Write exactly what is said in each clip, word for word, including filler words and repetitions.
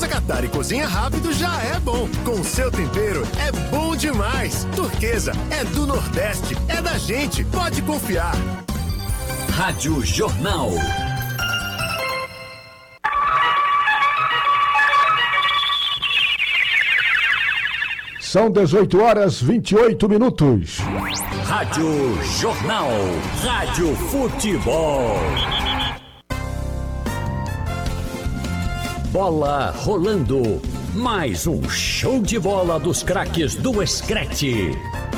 Pacatar e cozinha rápido já é bom. Com seu tempero é bom demais. Turquesa é do Nordeste, é da gente, pode confiar. Rádio Jornal. São dezoito horas e vinte e oito minutos. Rádio Jornal. Rádio Futebol. Bola rolando. Mais um show de bola dos craques do Screte.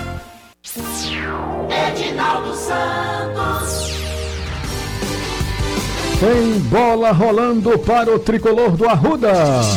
Edinaldo Santos. Tem bola rolando para o tricolor do Arruda.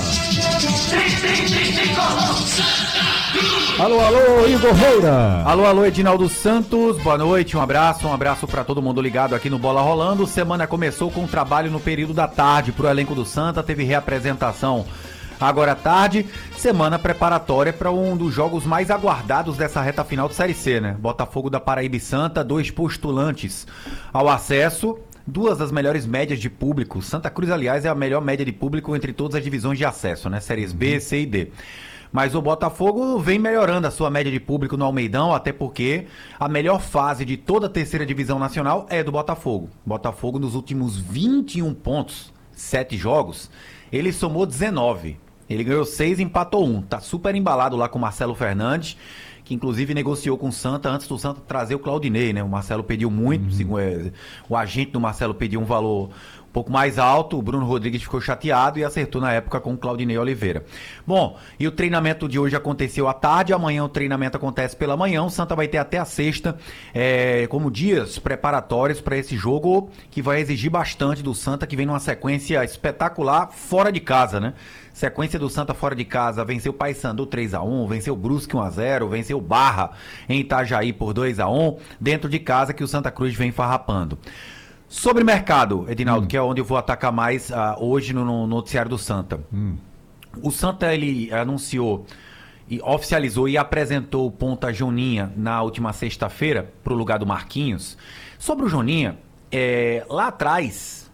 Alô, alô, Igor Roura. Alô, alô, Edinaldo Santos. Boa noite, um abraço, um abraço para todo mundo ligado aqui no Bola Rolando. Semana começou com trabalho no período da tarde pro elenco do Santa, teve reapresentação agora à tarde. Semana preparatória para um dos jogos mais aguardados dessa reta final de Série C, né? Botafogo da Paraíba e Santa, dois postulantes ao acesso. Duas das melhores médias de público. Santa Cruz, aliás, é a melhor média de público entre todas as divisões de acesso, né? Séries B, C e D. Mas o Botafogo vem melhorando a sua média de público no Almeidão, até porque a melhor fase de toda a terceira divisão nacional é do Botafogo. Botafogo, nos últimos vinte e um pontos, sete jogos, ele somou dezenove. Ele ganhou seis e empatou um. Tá super embalado lá com o Marcelo Fernandes, que inclusive negociou com o Santa antes do Santa trazer o Claudinei, né? O Marcelo pediu muito, uhum. segundo, o agente do Marcelo pediu um valor um pouco mais alto, o Bruno Rodrigues ficou chateado e acertou na época com o Claudinei Oliveira. Bom, e o treinamento de hoje aconteceu à tarde, amanhã o treinamento acontece pela manhã, o Santa vai ter até a sexta é, como dias preparatórios para esse jogo, que vai exigir bastante do Santa, que vem numa sequência espetacular fora de casa, né? Sequência do Santa fora de casa, venceu o Paysandu três a um, venceu o Brusque um a zero, venceu o Barra em Itajaí por dois a um, dentro de casa que o Santa Cruz vem farrapando. Sobre mercado, Edinaldo, hum. que é onde eu vou atacar mais uh, hoje no, no noticiário do Santa. Hum. O Santa, ele anunciou e oficializou e apresentou o ponta Joninha na última sexta-feira para o lugar do Marquinhos. Sobre o Joninha, é, lá atrás,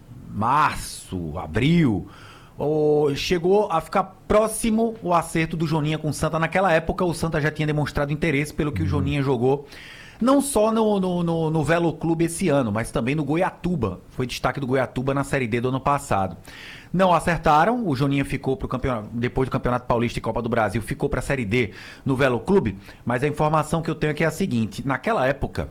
março, abril... Oh, chegou a ficar próximo o acerto do Joninha com o Santa. Naquela época o Santa já tinha demonstrado interesse pelo que uhum. o Joninha jogou, não só no, no, no, no Velo Clube esse ano, mas também no Goiatuba. Foi destaque do Goiatuba na Série D do ano passado. Não acertaram, o Joninha ficou pro campeonato, depois do Campeonato Paulista e Copa do Brasil, ficou para a Série D no Velo Clube, mas a informação que eu tenho aqui é a seguinte: naquela época,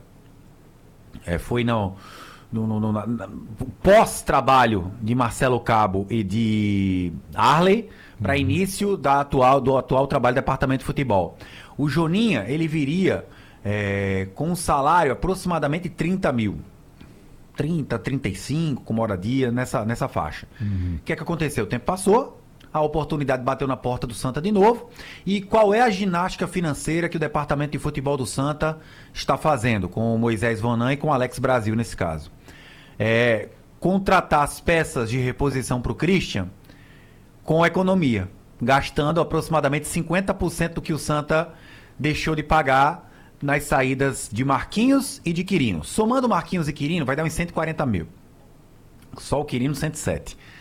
é, foi no... No, no, no, pós-trabalho de Marcelo Cabo e de Arley para uhum. início da atual, do atual trabalho do Departamento de Futebol. O Joninha, ele viria é, com um salário aproximadamente trinta mil. trinta, trinta e cinco, com moradia, nessa, nessa faixa. O uhum. que é que aconteceu? O tempo passou, a oportunidade bateu na porta do Santa de novo. E qual é a ginástica financeira que o Departamento de Futebol do Santa está fazendo com o Moisés Vanan e com o Alex Brasil nesse caso? É, contratar as peças de reposição para o Christian com economia, gastando aproximadamente cinquenta por cento do que o Santa deixou de pagar nas saídas de Marquinhos e de Quirino. Somando Marquinhos e Quirino, vai dar uns cento e quarenta mil. Só o Quirino, cento e sete.